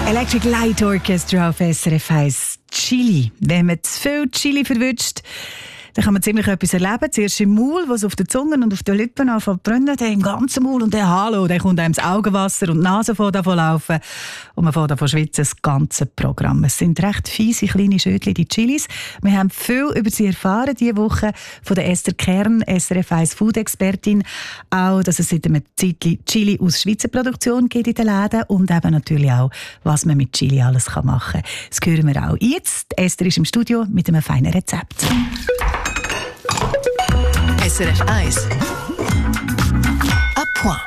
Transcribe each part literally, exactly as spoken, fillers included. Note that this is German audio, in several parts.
Electric Light Orchestra auf S R F eins. Chili. Wenn man zu viel Chili verwünscht, dann kann man ziemlich etwas erleben. Zuerst im Maul, was auf den Zungen und auf den Lippen anfängt zu brennen, dann im ganzen Maul und dann Hallo, dann kommt einem das Augenwasser und die Nase fängt an zu laufen und man fängt an zu schwitzen, das ganze Programm. Es sind recht fiese kleine Schötchen, die Chilis. Wir haben viel über sie erfahren diese Woche von der Esther Kern, S R F eins Food-Expertin. Auch, dass es seit einer Zeit Chili aus Schweizer Produktion gibt in den Läden und eben natürlich auch, was man mit Chili alles machen kann. Das hören wir auch jetzt. Esther ist im Studio mit einem feinen Rezept. S R F eins. À point.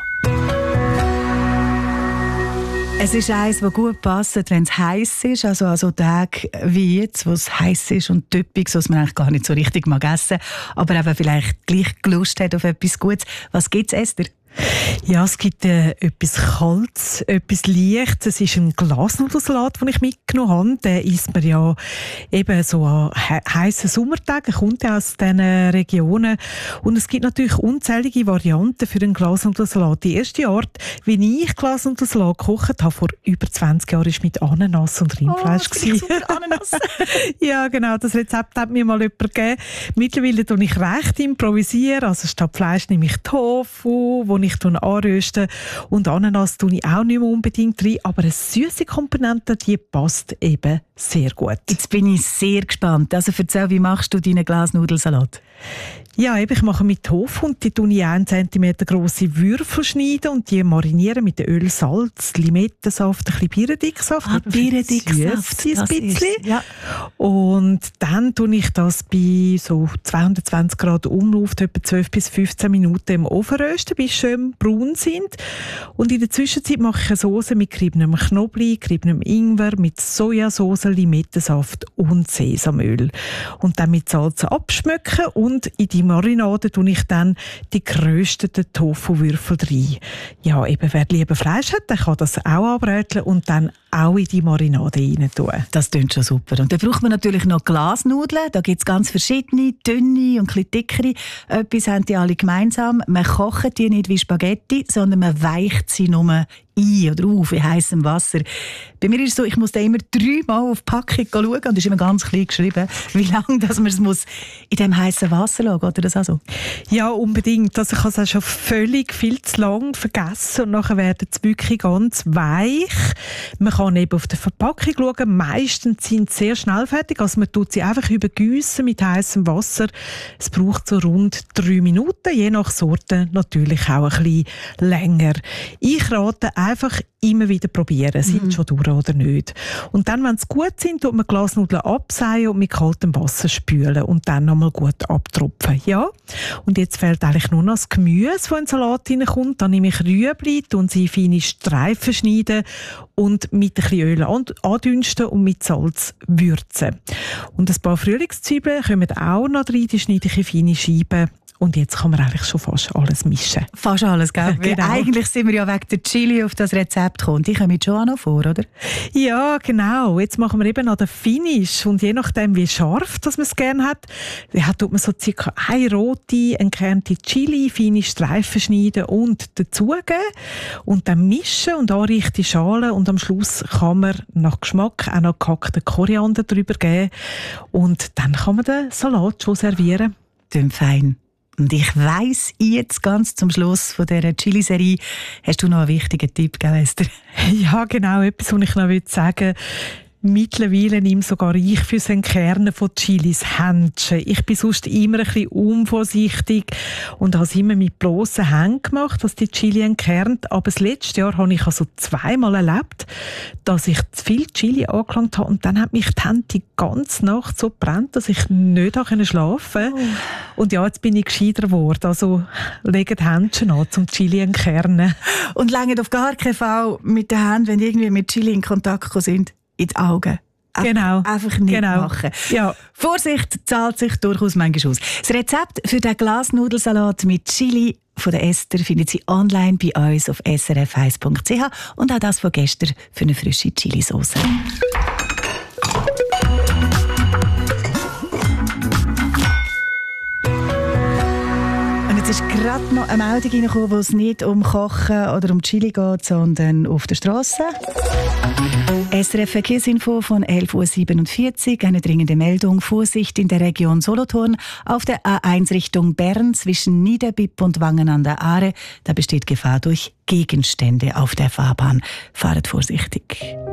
Es ist eins, das gut passt, wenn es heiß ist. Also an so Tagen wie jetzt, wo es heiß ist und typisch, was man eigentlich gar nicht so richtig mag essen, aber eben vielleicht gleich Lust hat auf etwas Gutes. Was gibt es, Esther? Ja, es gibt äh, etwas Kaltes, etwas Leichtes. Es ist ein Glasnudelsalat, den ich mitgenommen habe. Den isst man ja eben so an he- heissen Sommertagen, kommt ja aus diesen Regionen. Und es gibt natürlich unzählige Varianten für einen Glasnudelsalat. Die erste Art, wie ich Glasnudelsalat gekocht habe, vor über zwanzig Jahren, war mit Ananas und Rindfleisch. Oh, super Ananas. Ja, genau. Das Rezept hat mir mal jemand gegeben. Mittlerweile tue ich recht improvisieren. Also statt Fleisch nehme ich Tofu, wo ich anröste. Und Ananas tue ich auch nicht mehr unbedingt rein. Aber eine süße Komponente, die passt eben sehr gut. Jetzt bin ich sehr gespannt. Also erzähl, wie machst du deinen Glasnudelsalat? Ja, eben, ich mache mit Tofu und die tue ich einen Zentimeter grosse Würfel schneiden und die marinieren mit Öl, Salz, Limettensaft, ein bisschen Birnendicksaft. Ah, Birnendicksaft, ein das bisschen. ist, ja. Und dann tue ich das bei so zweihundertzwanzig Grad Umlauf etwa zwölf bis fünfzehn Minuten im Ofen rösten, bis sie schön braun sind. Und in der Zwischenzeit mache ich eine Soße mit geriebenem Knoblauch, geriebenem Ingwer, mit Sojasauce, Limettensaft und Sesamöl. Und dann mit Salz abschmecken und in die Marinade tue ich dann die gerösteten Tofu-Würfel rein. Ja, eben, wer lieber Fleisch hat, der kann das auch anbraten und dann auch in die Marinade rein tun. Das klingt schon super. Und dann braucht man natürlich noch Glasnudeln. Da gibt es ganz verschiedene, dünne und ein bisschen dickere. Etwas haben die alle gemeinsam. Man kocht die nicht wie Spaghetti, sondern man weicht sie nur ein oder auf in heißem Wasser. Bei mir ist es so, ich muss da immer dreimal auf die Packung schauen und es ist immer ganz klein geschrieben, wie lange dass man es muss in diesem heißen Wasser lassen muss. Oder das auch so? Ja, unbedingt. Also ich habe es auch schon völlig viel zu lang vergessen und nachher werden sie wirklich ganz weich. Man kann eben auf der Verpackung schauen. Meistens sind sie sehr schnell fertig. Also man tut sie einfach übergießen mit heißem Wasser. Es braucht so rund drei Minuten, je nach Sorte natürlich auch ein bisschen länger. Ich rate einfach immer wieder probieren, sind mhm. schon durch oder nicht. Und dann, wenn sie gut sind, tut man Glasnudeln abseihen und mit kaltem Wasser spülen und dann nochmal gut abtropfen. Ja. Und jetzt fehlt eigentlich nur noch das Gemüse, das in den Salat hineinkommt. Dann nehme ich Rüebli und sie feine Streifen schneiden und mit ein bisschen Öl andünsten und mit Salz würzen. Und ein paar Frühlingszwiebeln kommen auch noch rein, die schneide ich in feine Scheiben. Und jetzt kann man eigentlich schon fast alles mischen. Fast alles, gell? Genau. Eigentlich sind wir ja wegen der Chili auf das Rezept gekommen. Die kommen schon auch noch vor, oder? Ja, genau. Jetzt machen wir eben noch den Finish. Und je nachdem, wie scharf dass man es gerne hat, ja, tut man so circa eine rote, entkernte Chili, feine Streifen schneiden und dazugeben. Und dann mischen und anrichten die Schale. Und am Schluss kann man nach Geschmack auch noch gehackten Koriander drüber geben. Und dann kann man den Salat schon servieren. Klingt fein. Und ich weiss, jetzt ganz zum Schluss von dieser Chili-Serie hast du noch einen wichtigen Tipp, gell, Esther? Ja, genau. Etwas, was ich noch sagen will. Mittlerweile nehme sogar ich fürs Entkernen von Chilis Händchen. Ich bin sonst immer ein bisschen unvorsichtig und habe es immer mit bloßen Händen gemacht, dass die Chili entkernt. Aber das letzte Jahr habe ich also zweimal erlebt, dass ich zu viel Chili angelangt habe und dann hat mich die Hände die ganze Nacht so gebrannt, dass ich nicht schlafen konnte. Oh. Und ja, jetzt bin ich gescheiter geworden. Also legt die Händchen an zum Chili entkernen. Und langt auf gar keinen Fall mit den Händen, wenn irgendwie mit Chili in Kontakt gekommen sind, in die Augen. Genau. Einfach nicht genau. machen. Ja. Vorsicht zahlt sich durchaus manchmal aus. Das Rezept für den Glasnudelsalat mit Chili von der Esther findet Sie online bei uns auf s r f eins punkt c h und auch das von gestern für eine frische Chilisauce. ist gerade noch eine Meldung reingekommen, wo es nicht um Kochen oder um Chili geht, sondern auf der Straße. S R F Verkehrsinfo von elf Uhr siebenundvierzig. Eine dringende Meldung. Vorsicht in der Region Solothurn auf der A eins Richtung Bern zwischen Niederbipp und Wangen an der Aare. Da besteht Gefahr durch Gegenstände auf der Fahrbahn. Fahrt vorsichtig.